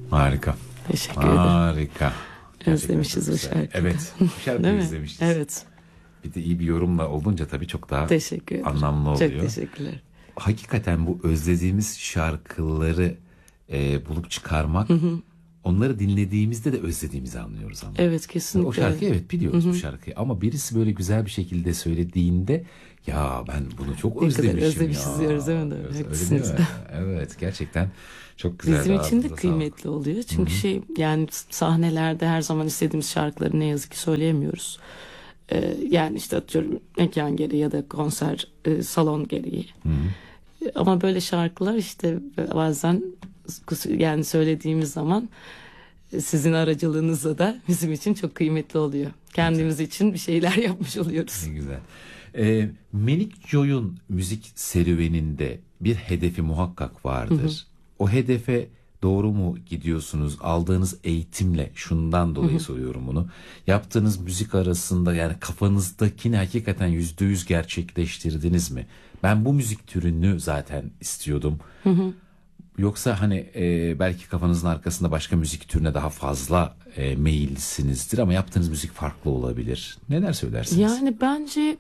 Harika. Teşekkür ederim. Harika. Gerçekten Özlemişiz çok bu güzel. şarkıyı. Evet. Bu şarkıyı Değil mi? özlemişiz. Evet. Bir de iyi bir yorumla olunca tabii çok daha Teşekkür ederim. anlamlı oluyor. Çok teşekkürler. Hakikaten bu özlediğimiz şarkıları bulup çıkarmak, onları dinlediğimizde de özlediğimizi anlıyoruz ama. Evet, kesinlikle. O şarkıyı evet biliyoruz bu şarkıyı ama birisi böyle güzel bir şekilde söylediğinde ya ben bunu çok Ne kadar özlemişim özlemişiz ya. diyoruz, değil mi? Öyle değil Haklısınız. mi? Evet, gerçekten çok güzel. Bizim için de Ağzınıza kıymetli oluyor. Çünkü yani sahnelerde her zaman istediğimiz şarkıları ne yazık ki söyleyemiyoruz. Yani işte atıyorum mekan gereği ya da konser salon gereği. Ama böyle şarkılar işte bazen yani söylediğimiz zaman sizin aracılığınızla da bizim için çok kıymetli oluyor. Kendimiz için bir şeyler yapmış oluyoruz. Ne güzel. Melik Joy'un müzik serüveninde bir hedefi muhakkak vardır. O hedefe doğru mu gidiyorsunuz? Aldığınız eğitimle, şundan dolayı soruyorum bunu. Yaptığınız müzik arasında yani kafanızdakini hakikaten %100 gerçekleştirdiniz mi? Ben bu müzik türünü zaten istiyordum. Yoksa hani belki kafanızın arkasında başka müzik türüne daha fazla meyillisinizdir ama yaptığınız müzik farklı olabilir. Neler söylersiniz? Yani bence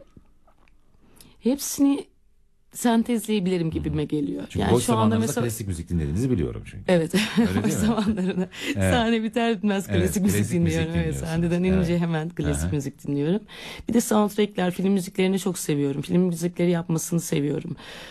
hepsini sentezleyebilirim gibime geliyor. Çünkü yani boş şu anda zamanlarınızda mesela klasik müzik dinlediğinizi biliyorum çünkü. evet, Öyle boş değil mi? zamanlarında Evet. sahne biter bitmez Evet, klasik müzik klasik müzik dinliyorum. Evet, dinliyorsunuz. sahneden inince Evet. hemen klasik Aha. müzik dinliyorum. Bir de soundtrackler, film müziklerini çok seviyorum. Film müzikleri yapmasını seviyorum.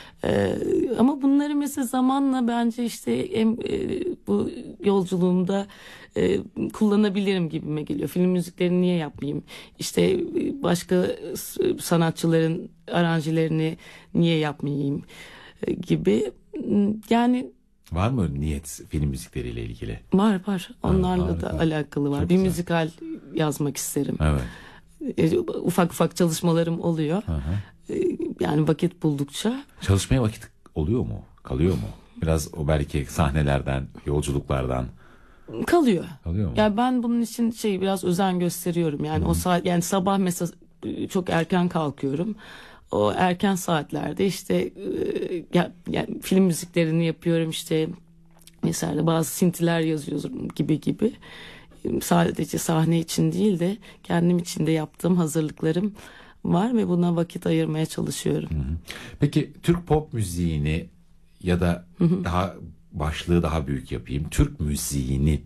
Ama bunları mesela zamanla bence işte bu yolculuğumda kullanabilirim gibime geliyor. Film müziklerini niye yapmayayım? İşte başka sanatçıların aranjelerini niye yapmayayım gibi. Yani Var mı niyet film müzikleriyle ilgili? var. Onlarla da harika. alakalı var. Çok Bir güzel. müzikal yazmak isterim. Evet. Ufak çalışmalarım oluyor. Yani vakit buldukça. Çalışmaya vakit oluyor mu? Kalıyor mu? Biraz o belki sahnelerden, yolculuklardan Kalıyor. kalıyor mu? Yani ben bunun için biraz özen gösteriyorum. Yani o saat, yani sabah mesela çok erken kalkıyorum. O erken saatlerde işte yani film müziklerini yapıyorum, işte mesela bazı sintiler yazıyorum gibi. Sadece sahne için değil de kendim için de yaptığım hazırlıklarım var ve buna vakit ayırmaya çalışıyorum. Peki Türk pop müziğini ya da daha başlığı daha büyük yapayım. Türk müziğini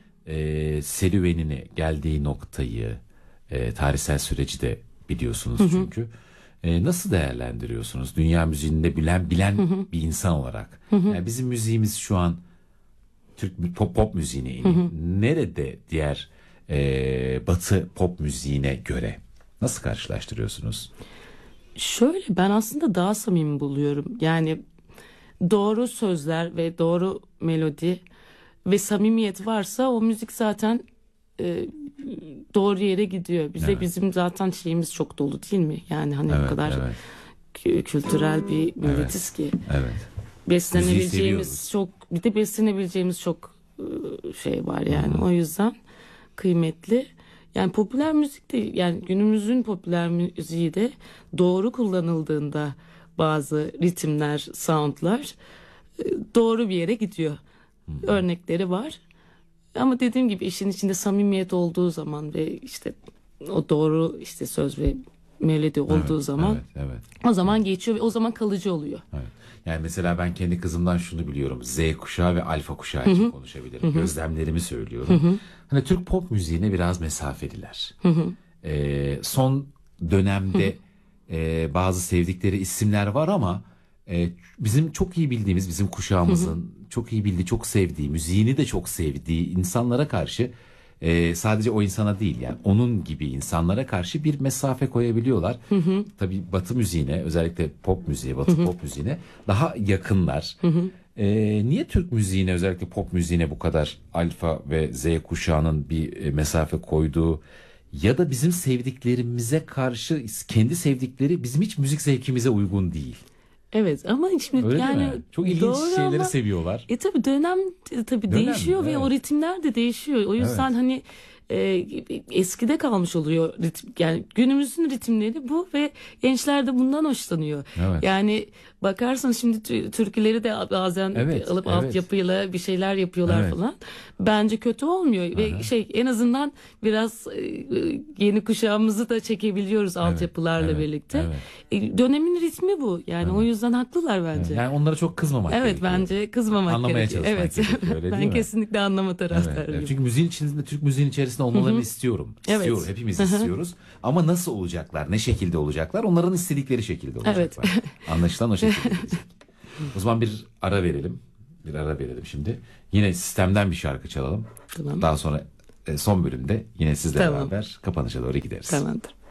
serüvenini, geldiği noktayı, tarihsel süreci de biliyorsunuz çünkü. Nasıl değerlendiriyorsunuz? Dünya müziğinde bilen bir insan olarak. Yani bizim müziğimiz şu an Türk pop müziğine nerede diğer Batı pop müziğine göre? Nasıl karşılaştırıyorsunuz? Şöyle, ben aslında daha samimi buluyorum. Yani doğru sözler ve doğru melodi ve samimiyet varsa o müzik zaten doğru yere gidiyor. Bize bizim zaten şeyimiz çok dolu değil mi? Yani hani o kadar kültürel bir milletiz ki. Evet. Beslenebileceğimiz bir de beslenebileceğimiz çok şey var yani. O yüzden kıymetli. Yani popüler müzik de, yani günümüzün popüler müziği de doğru kullanıldığında bazı ritimler, soundlar doğru bir yere gidiyor. Örnekleri var. Ama dediğim gibi işin içinde samimiyet olduğu zaman ve işte o doğru işte söz ve melodi olduğu zaman o zaman geçiyor ve o zaman kalıcı oluyor. Evet. Yani mesela ben kendi kızımdan şunu biliyorum. Z kuşağı ve alfa kuşağı için konuşabilirim. Gözlemlerimi söylüyorum. Hani Türk pop müziğine biraz mesafeliler. Son dönemde bazı sevdikleri isimler var ama bizim çok iyi bildiğimiz, bizim kuşağımızın çok iyi bildiği, çok sevdiği, müziğini de çok sevdiği insanlara karşı sadece o insana değil, yani onun gibi insanlara karşı bir mesafe koyabiliyorlar. Tabii Batı müziğine, özellikle pop müziğe, Batı pop müziğine daha yakınlar. Niye Türk müziğine, özellikle pop müziğine bu kadar alfa ve Z kuşağının bir mesafe koyduğu, ya da bizim sevdiklerimize karşı kendi sevdikleri bizim hiç müzik zevkimize uygun değil. Evet ama şimdi Öyle yani değil mi? Çok ilginç şeyleri seviyorlar. Tabii dönem Dönem, değişiyor ve evet. o ritimler de değişiyor. O yüzden hani eskide kalmış oluyor ritim. Yani günümüzün ritimleri bu ve gençler de bundan hoşlanıyor. Evet. Yani bakarsan şimdi türküleri de bazen alıp altyapıyla bir şeyler yapıyorlar falan. Bence kötü olmuyor ve en azından biraz yeni kuşağımızı da çekebiliyoruz altyapılarla birlikte. Dönemin ritmi bu. Yani o yüzden haklılar bence. Yani onlara çok kızmamak gerekiyor. Evet, bence kızmamak Anlamaya gerekiyor. gerekiyor. Öyle değil Ben mi? kesinlikle anlama taraftarıyım. Çünkü müziğin içinde, Türk müziğin içerisinde olmalarını istiyorum. İstiyorum. Hepimiz istiyoruz. Ama nasıl olacaklar? Ne şekilde olacaklar? Onların istedikleri şekilde olacaklar. Anlaşılan o şekilde gelecek. O zaman bir ara verelim. Şimdi. Yine sistemden bir şarkı çalalım. Tamam. Daha sonra son bölümde yine sizle beraber kapanışa doğru gideriz. Tamamdır.